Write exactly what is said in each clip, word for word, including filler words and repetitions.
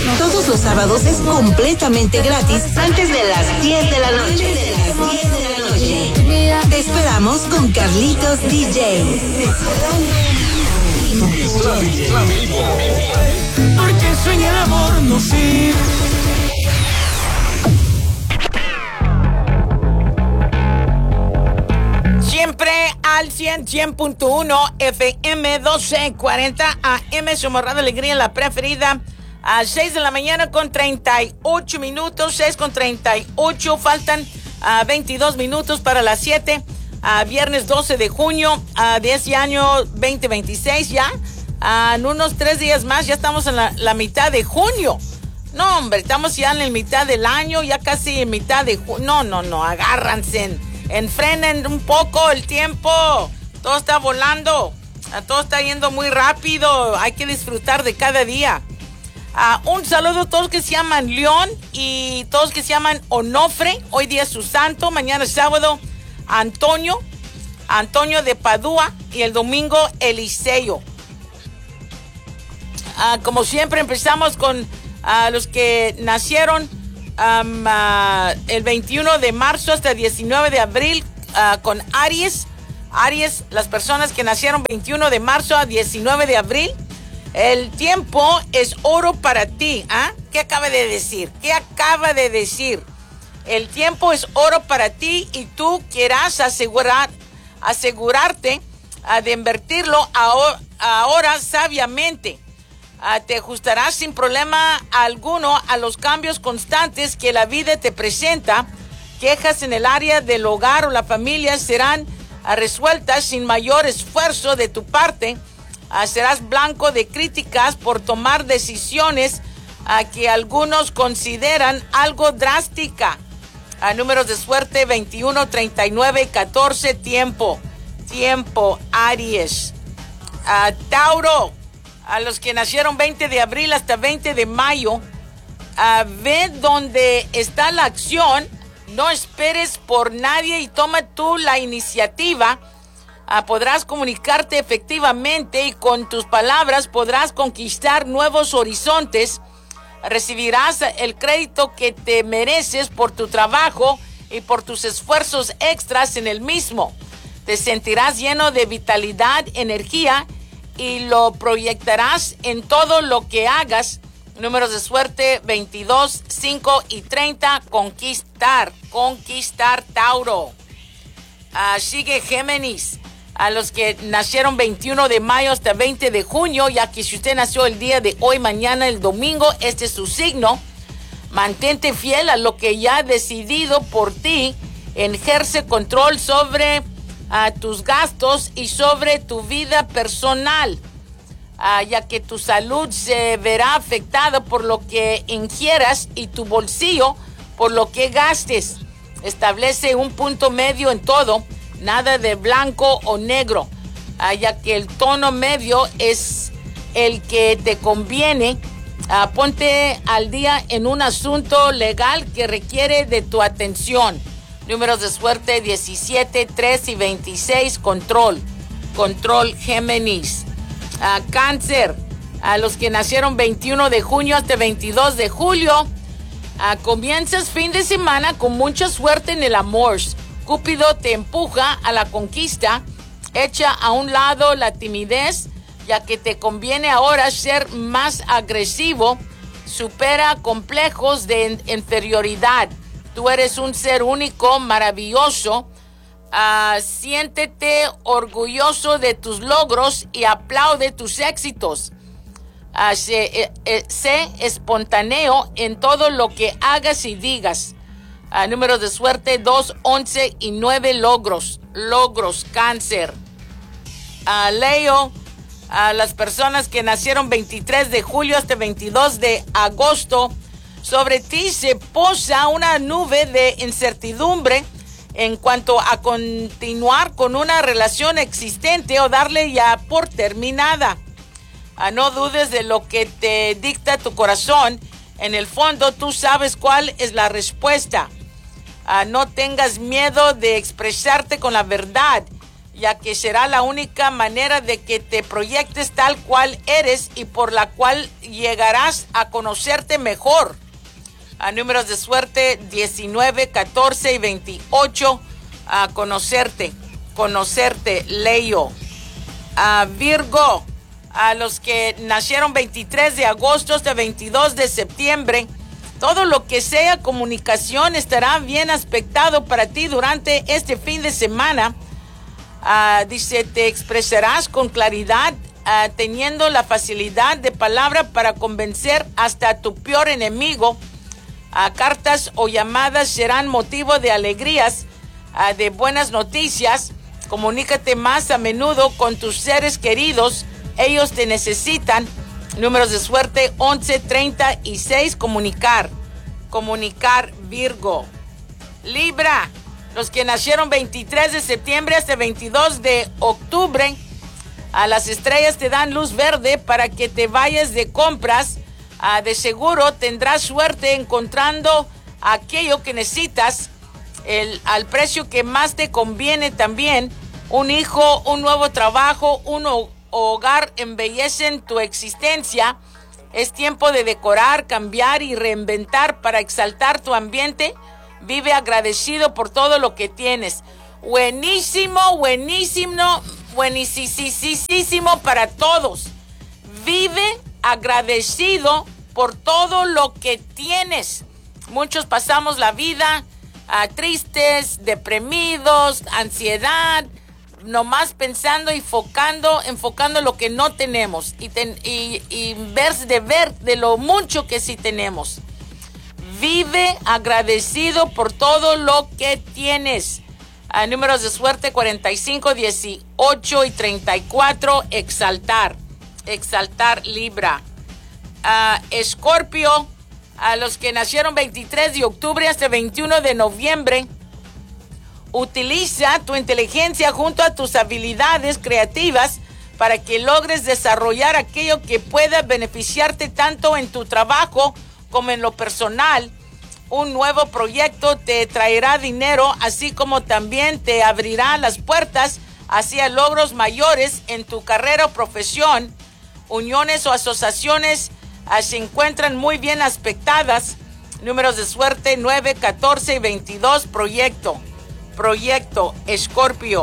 Todos los sábados es completamente gratis antes de las diez de la noche. Te esperamos con Carlitos D J. Porque sueña el amor, no sé. Siempre al cien, cien punto uno F M doce cuarenta A M, somos Radio Alegría, la preferida. A seis de la mañana con treinta y ocho minutos, seis con treinta y ocho, faltan a veintidós minutos para las siete. A viernes doce de junio a de ese año veinte veintiséis, ya a en unos tres días más ya estamos en la, la mitad de junio. No, hombre, estamos ya en la mitad del año, ya casi en mitad de junio. No, no, no, agárranse, enfrenen un poco el tiempo, todo está volando, todo está yendo muy rápido, hay que disfrutar de cada día. Uh, un saludo a todos que se llaman León y todos que se llaman Onofre. Hoy día es su santo, mañana es sábado Antonio, Antonio de Padua, y el domingo Eliseo. Uh, como siempre empezamos con uh, los que nacieron um, uh, el veintiuno de marzo hasta el diecinueve de abril, uh, con Aries. Aries, las personas que nacieron veintiuno de marzo a diecinueve de abril. El tiempo es oro para ti. ¿Ah? ¿Qué acaba de decir? ¿Qué acaba de decir? El tiempo es oro para ti y tú quieras asegurar, asegurarte uh, de invertirlo ahora, ahora sabiamente. Uh, te ajustarás sin problema alguno a los cambios constantes que la vida te presenta. Quejas en el área del hogar o la familia serán uh, resueltas sin mayor esfuerzo de tu parte. Uh, serás blanco de críticas por tomar decisiones uh, que algunos consideran algo drástica. Uh, números de suerte veintiuno, treinta y nueve, catorce. Tiempo, tiempo, Aries. Uh, Tauro, a los que nacieron veinte de abril hasta veinte de mayo, uh, ve dónde está la acción, no esperes por nadie y toma tú la iniciativa. Uh, podrás comunicarte efectivamente y con tus palabras podrás conquistar nuevos horizontes. Recibirás el crédito que te mereces por tu trabajo y por tus esfuerzos extras en el mismo. Te sentirás lleno de vitalidad, energía y lo proyectarás en todo lo que hagas. Números de suerte veintidós, cinco y treinta. Conquistar, conquistar, Tauro. Uh, sigue Géminis. A los que nacieron veintiuno de mayo hasta veinte de junio, ya que si usted nació el día de hoy, mañana, el domingo, este es su signo. Mantente fiel a lo que ya ha decidido por ti. Ejerce control sobre uh, tus gastos y sobre tu vida personal, uh, ya que tu salud se verá afectada por lo que ingieras y tu bolsillo por lo que gastes. Establece un punto medio en todo. Nada de blanco o negro, uh, ya que el tono medio es el que te conviene. Uh, ponte al día en un asunto legal que requiere de tu atención. Números de suerte diecisiete, tres y veintiséis. Control, control, Géminis. Uh, cáncer, a los que nacieron veintiuno de junio hasta veintidós de julio, uh, comienzas fin de semana con mucha suerte en el amor. Cúpido te empuja a la conquista. Echa a un lado la timidez, ya que te conviene ahora ser más agresivo. Supera complejos de inferioridad. Tú eres un ser único, maravilloso. Uh, siéntete orgulloso de tus logros y aplaude tus éxitos. Uh, sé, eh, eh, sé espontáneo en todo lo que hagas y digas. Uh, números de suerte dos, once y nueve. Logros, logros, Cáncer. Uh, Leo, a uh, las personas que nacieron veintitrés de julio hasta veintidós de agosto, sobre ti se posa una nube de incertidumbre en cuanto a continuar con una relación existente o darle ya por terminada. Uh, no dudes de lo que te dicta tu corazón. En el fondo tú sabes cuál es la respuesta. Uh, no tengas miedo de expresarte con la verdad, ya que será la única manera de que te proyectes tal cual eres y por la cual llegarás a conocerte mejor. A números de suerte diecinueve, catorce y veintiocho. A conocerte, conocerte, Leo. A Virgo, a los que nacieron veintitrés de agosto hasta veintidós de septiembre, todo lo que sea comunicación estará bien aspectado para ti durante este fin de semana. Uh, dice, te expresarás con claridad, uh, teniendo la facilidad de palabra para convencer hasta a tu peor enemigo. Uh, cartas o llamadas serán motivo de alegrías, uh, de buenas noticias. Comunícate más a menudo con tus seres queridos. Ellos te necesitan. Números de suerte once, treinta y seis. Comunicar. Comunicar, Virgo. Libra. Los que nacieron veintitrés de septiembre hasta veintidós de octubre. A las estrellas te dan luz verde para que te vayas de compras. Uh, de seguro tendrás suerte encontrando aquello que necesitas, el, al precio que más te conviene también. Un hijo, un nuevo trabajo, un ho- hogar embellecen tu existencia. Es tiempo de decorar, cambiar y reinventar para exaltar tu ambiente. Vive agradecido por todo lo que tienes. Buenísimo, buenísimo, buenísimo para todos. Vive agradecido por todo lo que tienes. Muchos pasamos la vida uh, tristes, deprimidos, ansiedad, nomás pensando y enfocando, enfocando lo que no tenemos y, ten, y, y ver de ver de lo mucho que sí tenemos. Vive agradecido por todo lo que tienes. Uh, números de suerte cuarenta y cinco, dieciocho y treinta y cuatro. Exaltar. Exaltar, Libra. Uh, Escorpio, a los que nacieron veintitrés de octubre hasta veintiuno de noviembre, utiliza tu inteligencia junto a tus habilidades creativas para que logres desarrollar aquello que pueda beneficiarte tanto en tu trabajo como en lo personal. Un nuevo proyecto te traerá dinero, así como también te abrirá las puertas hacia logros mayores en tu carrera o profesión. Uniones o asociaciones uh, se encuentran muy bien aspectadas. Números de suerte nueve, catorce y veintidós. Proyecto. Proyecto. Escorpio.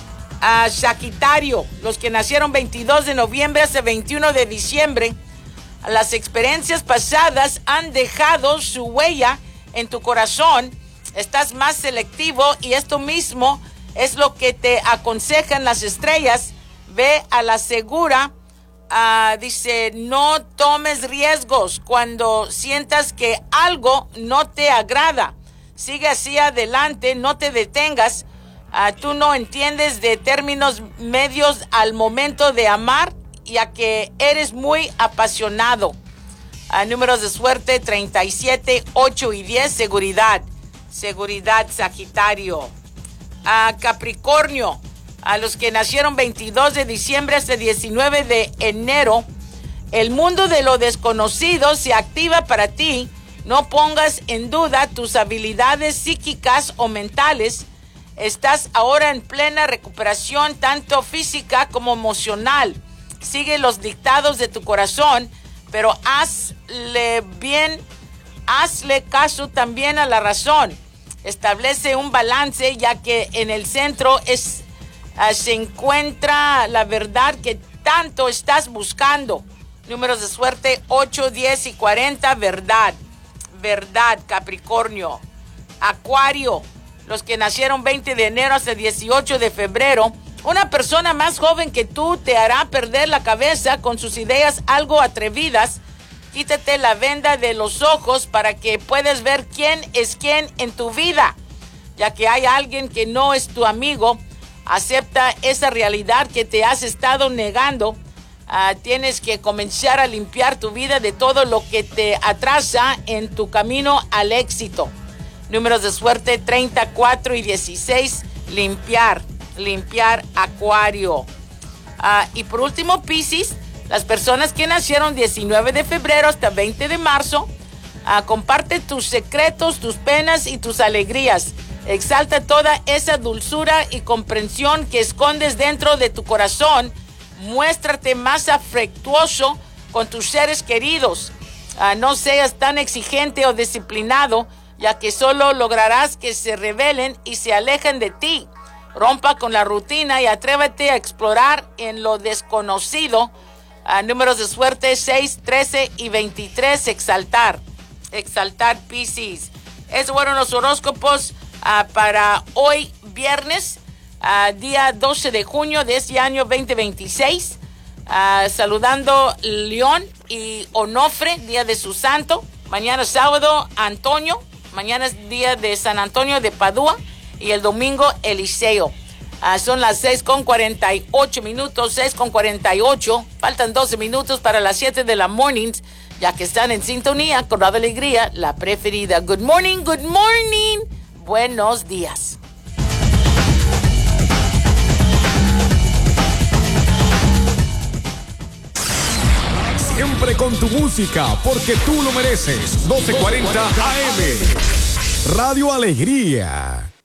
Uh, Sagitario. Los que nacieron veintidós de noviembre hasta veintiuno de diciembre. Las experiencias pasadas han dejado su huella en tu corazón. Estás más selectivo y esto mismo es lo que te aconsejan las estrellas. Ve a la segura. Uh, dice, no tomes riesgos cuando sientas que algo no te agrada. Sigue así adelante, no te detengas. Uh, tú no entiendes de términos medios al momento de amar, ya que eres muy apasionado. Uh, números de suerte treinta y siete, ocho y diez. Seguridad. Seguridad, Sagitario. Uh, Capricornio. A los que nacieron veintidós de diciembre hasta diecinueve de enero, el mundo de lo desconocido se activa para ti. No pongas en duda tus habilidades psíquicas o mentales. Estás ahora en plena recuperación, tanto física como emocional. Sigue los dictados de tu corazón, pero hazle bien, hazle caso también a la razón. Establece un balance, ya que en el centro es Uh, se encuentra la verdad que tanto estás buscando. Números de suerte ocho, diez y cuarenta. Verdad. Verdad, Capricornio. Acuario. Los que nacieron veinte de enero hasta dieciocho de febrero. Una persona más joven que tú te hará perder la cabeza con sus ideas algo atrevidas. Quítate la venda de los ojos para que puedas ver quién es quién en tu vida. Ya que hay alguien que no es tu amigo. Acepta esa realidad que te has estado negando. Uh, tienes que comenzar a limpiar tu vida de todo lo que te atrasa en tu camino al éxito. Números de suerte treinta, cuatro y dieciséis. Limpiar, limpiar, Acuario. Uh, y por último, Piscis, las personas que nacieron diecinueve de febrero hasta veinte de marzo, uh, comparte tus secretos, tus penas y tus alegrías. Exalta toda esa dulzura y comprensión que escondes dentro de tu corazón. Muéstrate más afectuoso con tus seres queridos. Uh, no seas tan exigente o disciplinado, ya que solo lograrás que se rebelen y se alejen de ti. Rompa con la rutina y atrévete a explorar en lo desconocido. Uh, números de suerte seis, trece y veintitrés. Exaltar. Exaltar, Piscis. Esos fueron los horóscopos uh, para hoy, viernes, uh, día doce de junio de este año veinte veintiséis. Uh, saludando León y Onofre, día de su santo. Mañana sábado, Antonio. Mañana es día de San Antonio de Padua. Y el domingo, Eliseo. Uh, son las seis con cuarenta y ocho minutos, seis con cuarenta y ocho. Faltan doce minutos para las siete de la mornings, ya que están en sintonía con Radio Alegría, la preferida. Good morning, good morning. Buenos días. Siempre con tu música, porque tú lo mereces. doce cuarenta A M. Radio Alegría.